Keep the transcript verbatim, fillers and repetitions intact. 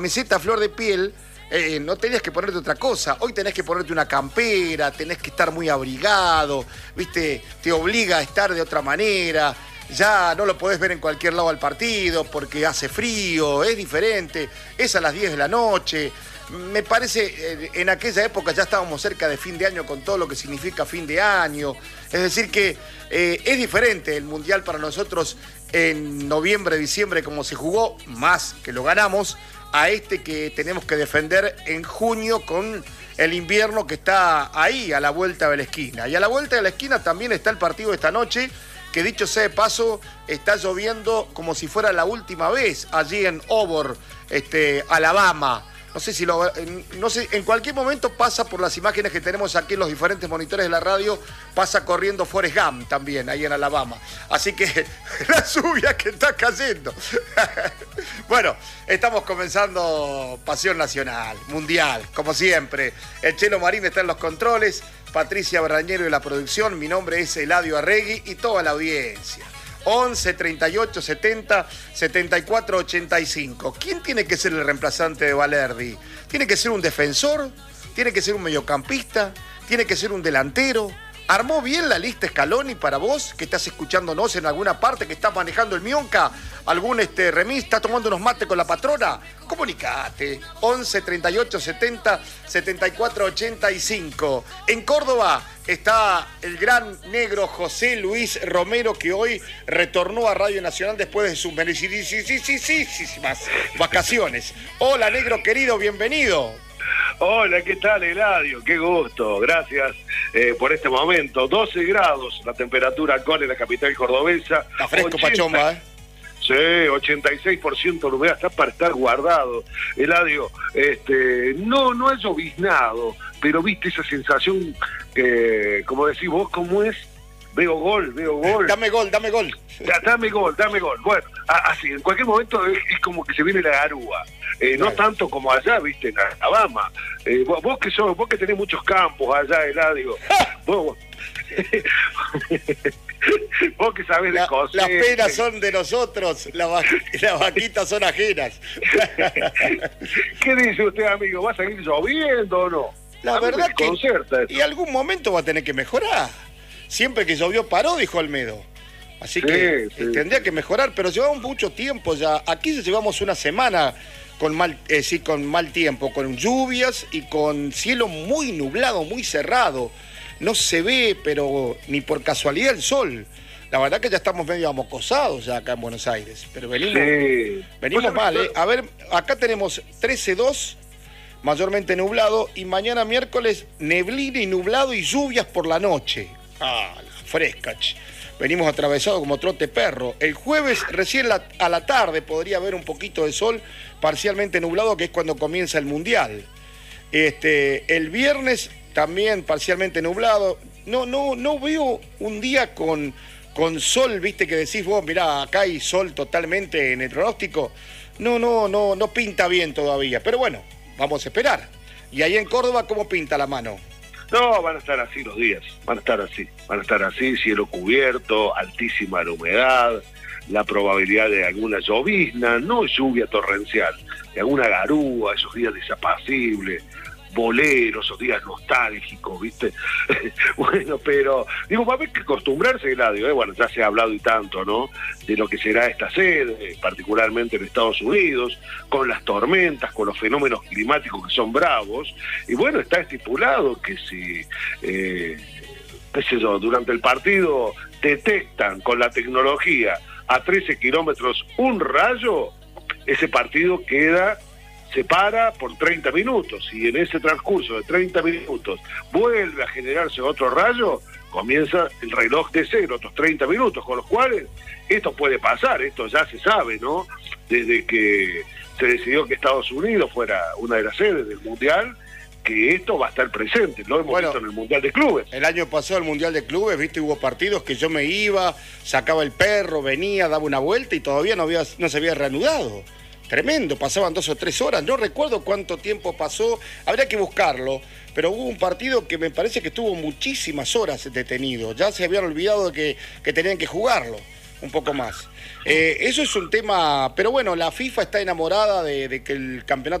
camiseta flor de piel, eh, no tenías que ponerte otra cosa. Hoy tenés que ponerte una campera, tenés que estar muy abrigado, ¿viste? Te obliga a estar de otra manera. Ya no lo podés ver en cualquier lado al partido porque hace frío, es diferente. Es a las diez de la noche. Me parece, en aquella época ya estábamos cerca de fin de año con todo lo que significa fin de año. Es decir que eh, es diferente el Mundial para nosotros en noviembre, diciembre, como se jugó, más que lo ganamos, a este que tenemos que defender en junio con el invierno que está ahí, a la vuelta de la esquina. Y a la vuelta de la esquina también está el partido de esta noche, que dicho sea de paso, está lloviendo como si fuera la última vez allí en Auburn, este, Alabama. No sé si lo, no sé, en cualquier momento pasa por las imágenes que tenemos aquí en los diferentes monitores de la radio, pasa corriendo Forrest Gump también, ahí en Alabama. Así que la lluvia que está cayendo. Bueno, estamos comenzando Pasión Nacional, Mundial, como siempre. El Chelo Marín está en los controles, Patricia Berrañero en la producción, mi nombre es Eladio Arregui y toda la audiencia. once, treinta y ocho, setenta, setenta y cuatro, ochenta y cinco. ¿Quién tiene que ser el reemplazante de Valerdi? ¿Tiene que ser un defensor? ¿Tiene que ser un mediocampista? ¿Tiene que ser un delantero? ¿Armó bien la lista Scaloni para vos, que estás escuchándonos en alguna parte, que estás manejando el Mionca? ¿Algún este, remis? ¿Estás tomando unos mates con la patrona? Comunicate. once, treinta y ocho, setenta, setenta y cuatro, ochenta y cinco. En Córdoba está el gran negro José Luis Romero, que hoy retornó a Radio Nacional después de sus merecidísimas vacaciones. Hola, negro querido, bienvenido. Hola, ¿qué tal, Eladio? Qué gusto, gracias eh, por este momento. doce grados la temperatura actual en la capital cordobesa. Está fresco, ochenta Pachomba, ¿eh? Sí, ochenta y seis por ciento de humedad, está para estar guardado. Eladio, este, no, no ha lloviznado, pero viste esa sensación que, como decís vos, ¿cómo es? Veo gol, veo gol. Dame gol, dame gol. Da, dame gol, dame gol. Bueno, así, en cualquier momento es, es como que se viene la garúa. Eh, no tanto como allá, viste, en Alabama. Eh, vos, vos que sos, vos que tenés muchos campos allá, Eladio. vos, vos, vos que sabés la, de cosas. Las penas son de nosotros, la va, las vaquitas son ajenas. ¿Qué dice usted, amigo? ¿Va a seguir lloviendo o no? La verdad que, concerta y algún momento va a tener que mejorar. Siempre que llovió paró, dijo Almedo. Así sí, que sí, tendría sí. que mejorar, pero llevamos mucho tiempo ya. Aquí llevamos una semana con mal, eh, sí, con mal tiempo, con lluvias y con cielo muy nublado, muy cerrado. No se ve, pero ni por casualidad el sol. La verdad que ya estamos medio amocosados ya acá en Buenos Aires, pero venimos, Sí. venimos mal, ¿eh? A ver, acá tenemos trece dos, mayormente nublado, y mañana miércoles neblina y nublado y lluvias por la noche. Ah, la fresca, che. Venimos atravesados como trote perro. El jueves, recién la, a la tarde, podría haber un poquito de sol, parcialmente nublado, que es cuando comienza el Mundial. Este, el viernes también parcialmente nublado. No, no, no veo un día con, con sol, viste, que decís vos, mirá, acá hay sol totalmente en el pronóstico. No, no, no, no pinta bien todavía. Pero bueno, vamos a esperar. Y ahí en Córdoba, ¿cómo pinta la mano? No, van a estar así los días, van a estar así, van a estar así, cielo cubierto, altísima la humedad, la probabilidad de alguna llovizna, no lluvia torrencial, de alguna garúa, esos días desapacibles, boleros, esos días nostálgicos, ¿viste? Bueno, pero, digo, va a haber que acostumbrarse, Eladio, ¿eh? Bueno, ya se ha hablado y tanto, ¿no?, de lo que será esta sede, particularmente en Estados Unidos, con las tormentas, con los fenómenos climáticos que son bravos, y bueno, está estipulado que si, eh, qué sé yo, durante el partido detectan con la tecnología a trece kilómetros un rayo, ese partido queda... se para por treinta minutos y en ese transcurso de treinta minutos vuelve a generarse otro rayo, comienza el reloj de cero, otros treinta minutos, con los cuales esto puede pasar, esto ya se sabe, ¿no? Desde que se decidió que Estados Unidos fuera una de las sedes del Mundial, que esto va a estar presente, lo hemos bueno, visto en el Mundial de Clubes. El año pasado el Mundial de Clubes, viste, hubo partidos que yo me iba, sacaba el perro, venía, daba una vuelta y todavía no, había, no se había reanudado. Tremendo, pasaban dos o tres horas, no recuerdo cuánto tiempo pasó, habría que buscarlo, pero hubo un partido que me parece que estuvo muchísimas horas detenido, ya se habían olvidado de que, que tenían que jugarlo. un poco más. Eh, eso es un tema, pero bueno, la FIFA está enamorada de, de que el campeonato